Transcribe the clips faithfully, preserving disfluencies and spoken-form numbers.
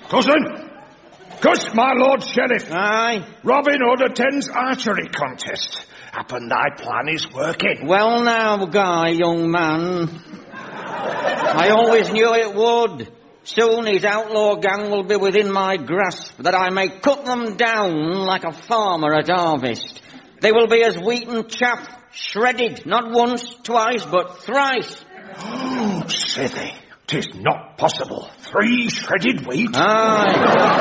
Cousin! Cuss, my Lord Sheriff. Aye? Robin Hood attends archery contest. Happen thy plan is working. Well now, Guy, young man. I always knew it would. Soon his outlaw gang will be within my grasp, that I may cut them down like a farmer at harvest. They will be as wheaten chaff, shredded, not once, twice, but thrice. Oh, sithee, 'tis not possible. Three shredded wheat? Aye.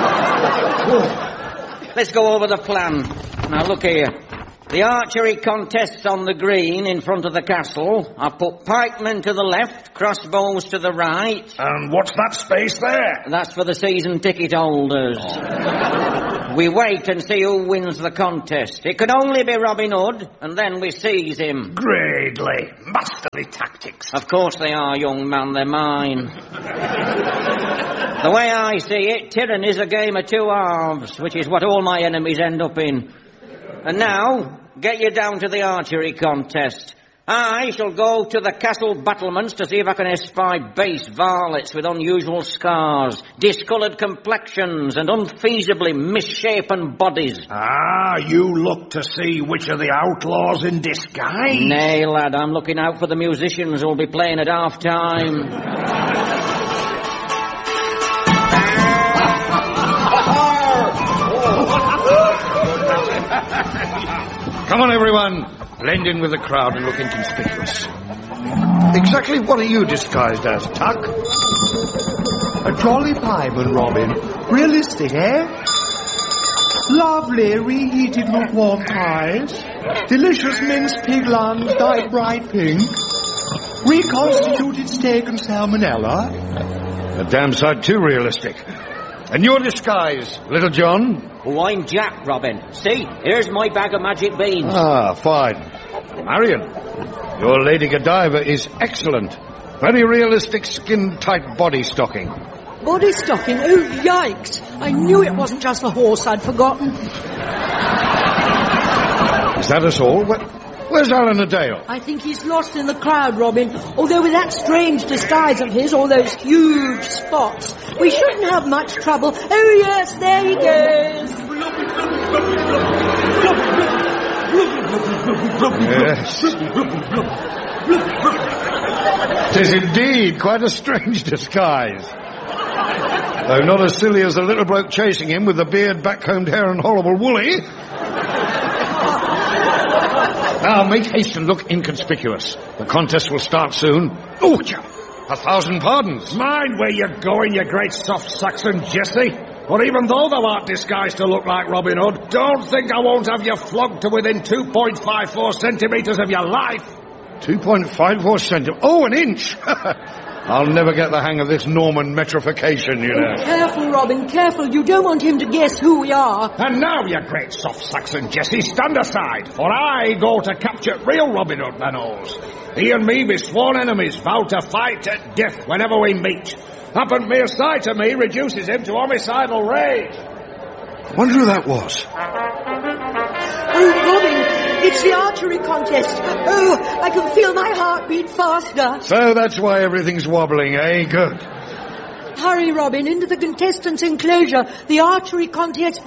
Let's go over the plan. Now look here. The archery contest's on the green in front of the castle. I've put pikemen to the left, crossbows to the right. And what's that space there? That's for the season ticket holders. Oh. We wait and see who wins the contest. It can only be Robin Hood, and then we seize him. Gradely. Masterly tactics. Of course they are, young man. They're mine. The way I see it, tyranny's a game of two halves, which is what all my enemies end up in. And now, get you down to the archery contest. I shall go to the castle battlements to see if I can espy base varlets with unusual scars, discoloured complexions, and unfeasibly misshapen bodies. Ah, you look to see which are the outlaws in disguise? Nay, lad, I'm looking out for the musicians who'll be playing at half-time. Come on, everyone. Blend in with the crowd and look inconspicuous. Exactly what are you disguised as, Tuck? A jolly pieman, Robin. Realistic, eh? Lovely reheated lukewarm pies. Delicious minced pig lungs dyed bright pink. Reconstituted steak and salmonella. A damn sight too realistic. And your disguise, Little John? Oh, I'm Jack, Robin. See, here's my bag of magic beans. Ah, fine. Marion, your Lady Godiva is excellent. Very realistic, skin-tight body stocking. Body stocking? Oh, yikes. I knew it wasn't just the horse I'd forgotten. Is that us all? Where, where's Alan Adale? I think he's lost in the crowd, Robin. Although with that strange disguise of his, all those huge spots, we shouldn't have much trouble. Oh, yes, there he goes. Yes. It is indeed quite a strange disguise. Though not as silly as the little bloke chasing him with the beard, backcombed hair and horrible woolly. Now, make haste and look inconspicuous. The contest will start soon. Oh, a thousand pardons. Mind where you're going, you great soft Saxon Jesse. For even though thou art disguised to look like Robin Hood, don't think I won't have you flogged to within two point five four centimetres of your life. two point five four centimetres? Oh, an inch! I'll never get the hang of this Norman metrification, you know. Oh, careful, Robin, careful. You don't want him to guess who we are. And now, you great soft Saxon Jesse, stand aside, for I go to capture real Robin Hood, my nose. He and me be sworn enemies, vowed to fight to death whenever we meet. Happen mere sight of me reduces him to homicidal rage. I wonder who that was. Oh, Robin, it's the archery contest. Oh, I can feel my heart beat faster. So that's why everything's wobbling, eh? Good. Hurry, Robin, into the contestants' enclosure. The archery contest